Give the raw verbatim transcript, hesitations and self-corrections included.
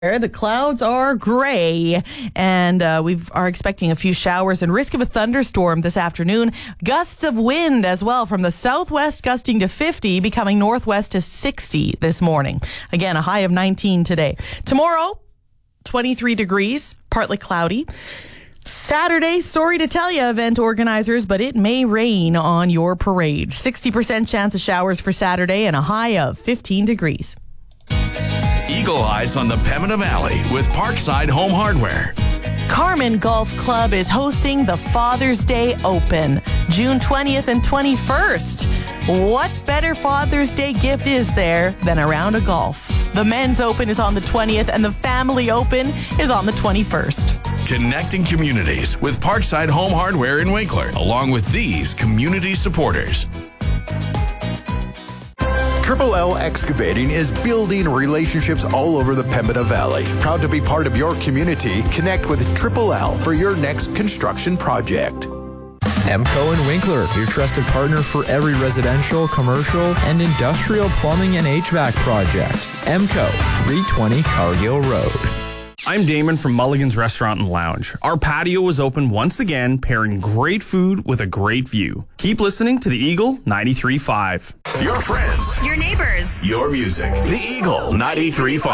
The clouds are gray, and uh, we are expecting a few showers and risk of a thunderstorm this afternoon. Gusts of wind as well from the southwest gusting to fifty, becoming northwest to sixty this morning. Again, a high of nineteen today. Tomorrow, twenty-three degrees, partly cloudy. Saturday, sorry to tell you, event organizers, but it may rain on your parade. sixty percent chance of showers for Saturday and a high of fifteen degrees. Eagle Eyes on the Pembina Valley with Parkside Home Hardware. Carmen Golf Club is hosting the Father's Day Open, June twentieth and twenty-first. What better Father's Day gift is there than a round of golf? The Men's Open is on the twentieth and the Family Open is on the twenty-first. Connecting communities with Parkside Home Hardware in Winkler, along with these community supporters. Triple L Excavating is building relationships all over the Pembina Valley. Proud to be part of your community. Connect with Triple L for your next construction project. Emco and Winkler, your trusted partner for every residential, commercial, and industrial plumbing and H V A C project. Emco, three twenty Cargill Road. I'm Damon from Mulligan's Restaurant and Lounge. Our patio is open once again, pairing great food with a great view. Keep listening to the Eagle ninety-three point five. Your friends. Your neighbors. Your music. The Eagle ninety-three point five.